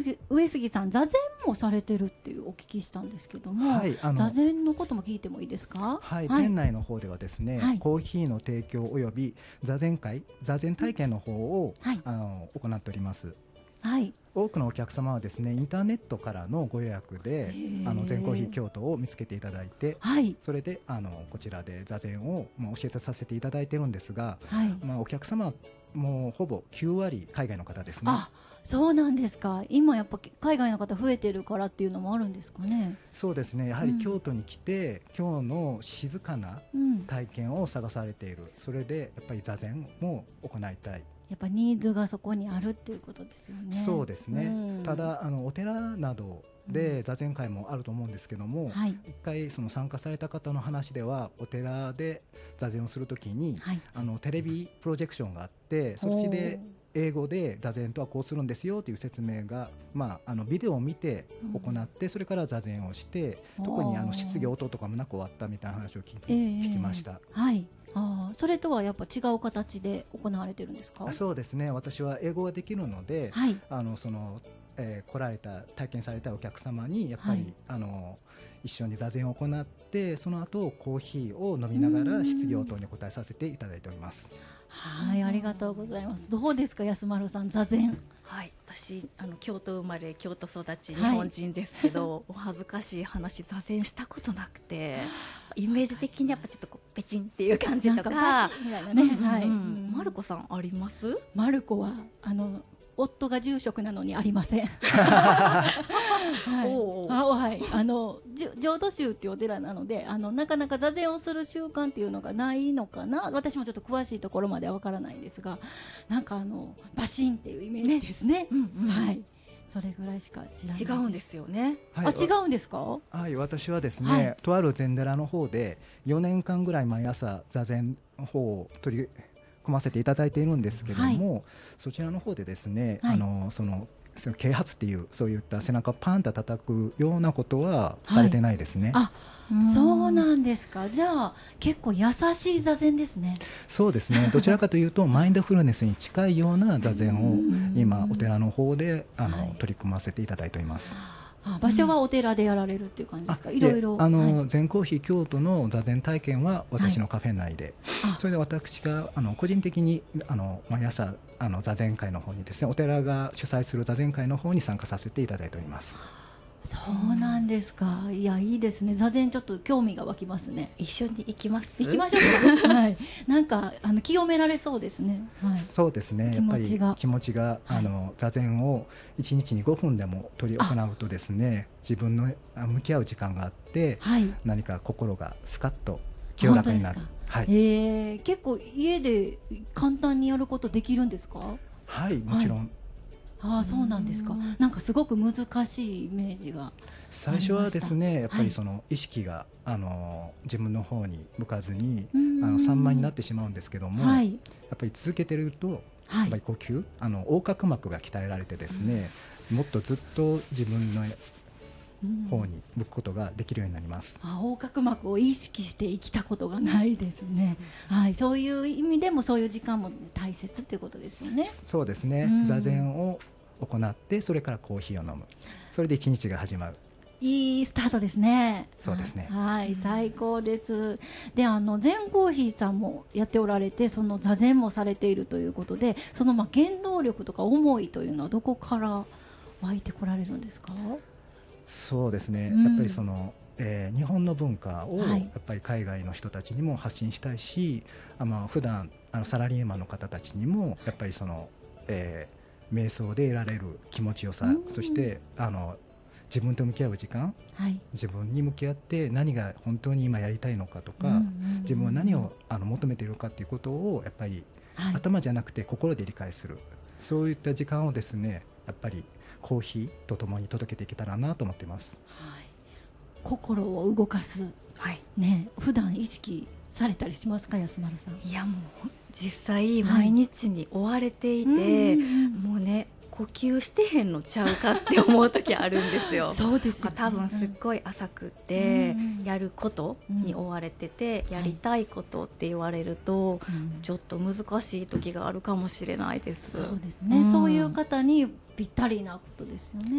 上杉さん座禅もされてるっていうお聞きしたんですけども、 はい、 座禅のことも聞いてもいいですか？ はい、店内の方ではですね、 はい、 コーヒーの提供および座禅会、座禅体験の方を、 はい、 行っております。 はい、 多くのお客様はですねインターネットからのご予約で禅コーヒー京都を見つけていただいて、 はい、 それでこちらで座禅を、教えさせていただいてるんですが、 はい、 お客様もうほぼ9割海外の方ですね。 あ、そうなんですか。今やっぱ海外の方増えてるからっていうのもあるんですかね。 そうですね、やはり京都に来て、今日の静かな体験を探されている、それでやっぱり座禅も行いたい、 やっぱニーズがそこにあるっていうことですよね。 そうですね、ただお寺などで座禅会もあると思うんですけども、 はい、 一回その参加された方の話ではお寺で座禅をするときに、はい、テレビプロジェクションがあって、そっちで英語で座禅とはこうするんですよという説明が、ビデオを見て行って、それから座禅をして、特に質疑応答とかもなく終わったみたいな話を聞きました。 はい、それとはやっぱ違う形で行われてるんですか？ そうですね、私は英語ができるので、はい、来られた体験されたお客様にやっぱり、はい、一緒に座禅を行って、その後コーヒーを飲みながら質疑応答に答えさせていただいております。 はい、ありがとうございます。どうですか、安丸さん、座禅。 はい、私京都生まれ京都育ち日本人ですけど、はい、お恥ずかしい話、座禅したことなくて、イメージ的にやっぱちょっとこうペチンっていう感じとか、マルコさんあります？ マルコは夫が住職なのにありません。はい、浄土宗っていうお寺なので、なかなか座禅をする習慣っていうのがないのかな。私もちょっと詳しいところまではわからないんですが、なんかバシンっていうイメージですね。はい、それぐらいしか知らないです。 違うんですよね。 はい、違うんですか？ はい、私はですね、はい、とある禅寺の方で4年間ぐらい毎朝座禅の方を取り組ませていただいているんですけども、はい、そちらの方でですね、はい、その啓発っていうそういった背中をパンと叩くようなことはされてないですね。 はい、そうなんですか。じゃあ結構優しい座禅ですね。 そうですね、どちらかというとマインドフルネスに近いような座禅を今お寺の方で取り組ませていただいております。 場所はお寺でやられるっていう感じですか？いろいろ禅コーヒー京都の座禅体験は私のカフェ内で、はい、それで私が個人的に毎朝座禅会の方にですね、お寺が主催する座禅会の方に参加させていただいております。 そうなんですか。いや、いいですね。座禅ちょっと興味が湧きますね。 一緒に行きます？ 行きましょうか。はい、なんか清められそうですね。はい、 そうですね、やっぱり気持ちが座禅を1日に5分でも取り行うとですね、自分の向き合う時間があって、はい、何か心がスカッと清らかになる。はい、 結構家で簡単にやることできるんですか？ はい、もちろん。はい、 そうなんですか。なんかすごく難しいイメージが最初はですね、やっぱりその意識が自分の方に向かずに散漫になってしまうんですけども、はい、やっぱり続けてると、やっぱり呼吸横隔膜が鍛えられてですね、もっとずっと自分の方に向くことができるようになります。 横隔膜を意識して生きたことがないですね。はい、そういう意味でもそういう時間も大切っていうことですよね。 そうですね、座禅を行って、それからコーヒーを飲む、それで一日が始まる。 いいスタートですね。 そうですね。 はい、最高です。で、禅コーヒーさんもやっておられて、その座禅もされているということで、その原動力とか思いというのはどこから湧いてこられるんですか？ そうですね、やっぱりその日本の文化をやっぱり海外の人たちにも発信したいし、普段サラリーマンの方たちにもやっぱりその、瞑想で得られる気持ちよさ、そして自分と向き合う時間、はい、自分に向き合って何が本当に今やりたいのかとか、自分は何を求めているかということをやっぱり、はい、頭じゃなくて心で理解する、そういった時間をですね、やっぱりコーヒーとともに届けていけたらなと思っています。 はい、心を動かす、はい、ね、普段意識されたりしますか、安丸さん？ いや、もう実際毎日に追われていて、もうね、呼吸してへんのちゃうかって思う時あるんですよ。 そうですよね。 多分すっごい浅くて、やることに追われてて、やりたいことって言われると、ちょっと難しい時があるかもしれないです。 そうですね、そういう方にぴったりなことですよね。